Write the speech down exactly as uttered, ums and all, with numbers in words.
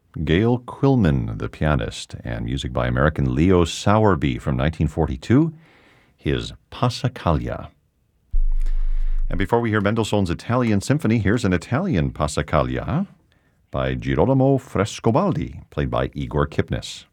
Gail Quillman, the pianist, and music by American Leo Sowerby from nineteen forty-two, his Passacaglia. And before we hear Mendelssohn's Italian Symphony, here's an Italian Passacaglia by Girolamo Frescobaldi, played by Igor Kipnis.